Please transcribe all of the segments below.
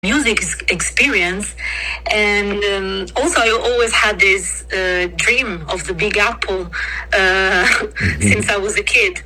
music experience. And also I always had this dream of the Big Apple since I was a kid.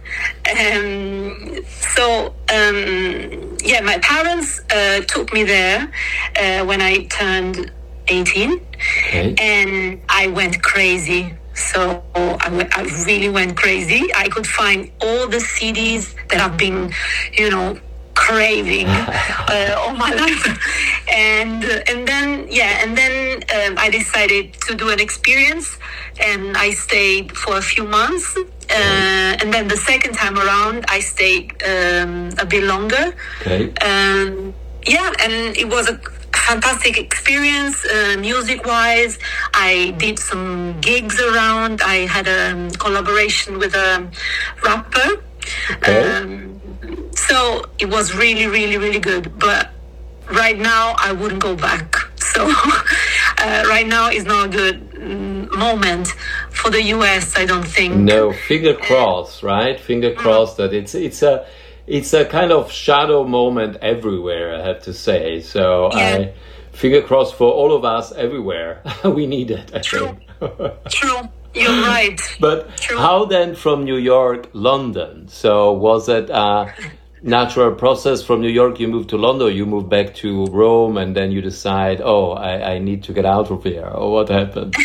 My parents took me there when I turned 18. Okay. And I went crazy. So I really went crazy. I could find all the CDs that I've been, craving all my life. And then I decided to do an experience, and I stayed for a few months. And then the second time around, I stayed a bit longer. Okay. And it was a fantastic experience, music-wise. I did some gigs around. I had a collaboration with a rapper. Okay. So it was really, really, really good. But right now, I wouldn't go back. So right now is not a good moment for the US, I don't think. No, finger crossed, right? Finger crossed that it's a kind of shadow moment everywhere, I have to say. So Yeah. Finger crossed for all of us everywhere. We need it, I True. think. True. You're right. But True. how then from New York, London? So was it a natural process from New York, you moved to London, or you moved back to Rome, and then you decide, I need to get out of here, or what happened?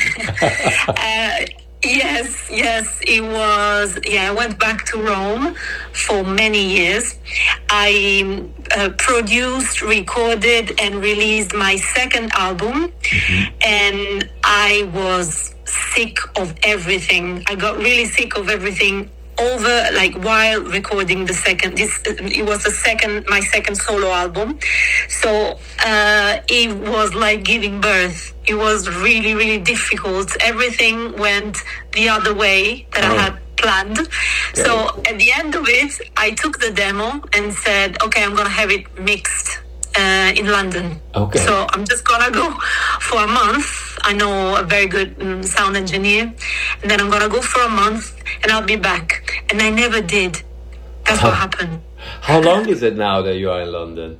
Yes, it was. Yeah, I went back to Rome for many years. I produced, recorded, and released my second album, and I was sick of everything. I got really sick of everything while recording the second. It was my second solo album. So it was like giving birth. It was really, really difficult. Everything went the other way that I had planned. Okay. So at the end of it, I took the demo and said, okay, I'm going to have it mixed in London. Okay. So I'm just going to go for a month. I know a very good sound engineer. And then I'm going to go for a month and I'll be back. And I never did. That's what happened. How long is it now that you are in London?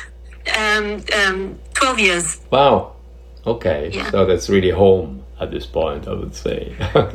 12 years. Wow. Okay. Yeah. So that's really home at this point, I would say.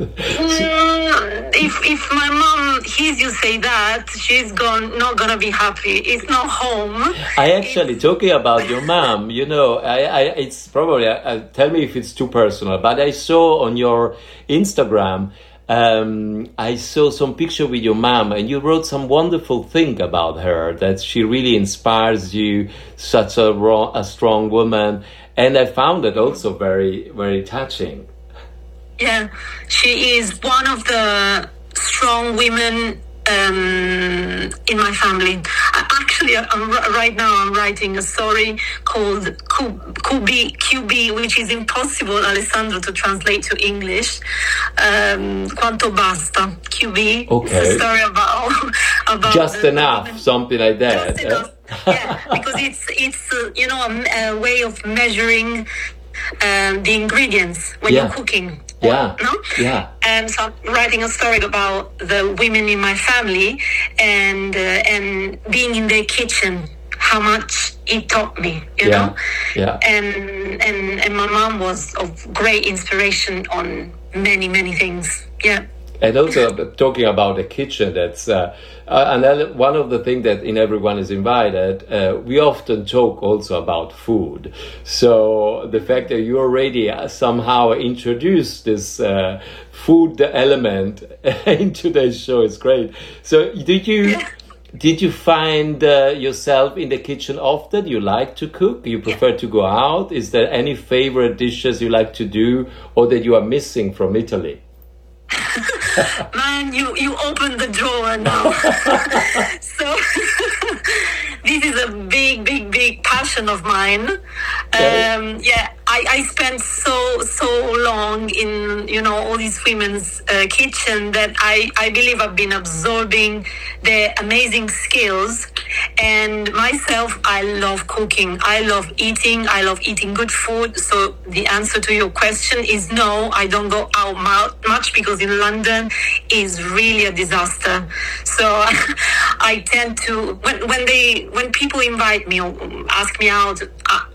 If my mom hears you say that, she's not gonna be happy. It's not home. I actually, talking about your mom, it's probably, tell me if it's too personal, but I saw on your Instagram, I saw some picture with your mom, and you wrote some wonderful thing about her, that she really inspires you, such a strong woman. And I found it also very, very touching. Yeah, she is one of the strong women in my family. Right now I'm writing a story called QB, which is impossible, Alessandro, to translate to English. Quanto basta, QB. Okay. It's a story about Just enough, something like that. Just enough. Yeah, because it's a way of measuring the ingredients when you're cooking. Yeah. No? Yeah. And so I'm writing a story about the women in my family and being in their kitchen, how much it taught me, you know? Yeah. And my mom was of great inspiration on many, many things. Yeah. And also talking about the kitchen, that's and then one of the things that in Everyone is Invited, we often talk also about food. So the fact that you already somehow introduced this food element into the show is great. So did you find yourself in the kitchen often? You like to cook? You prefer to go out? Is there any favorite dishes you like to do or that you are missing from Italy? Man, you opened the drawer now. So this is a big passion of mine. Okay. I I spent so long in, you know, all these women's kitchen that I believe I've been absorbing their amazing skills. And myself, I love cooking. I love eating good food. So the answer to your question is no, I don't go out much because in London is really a disaster. So I tend to, when people invite me or ask me out,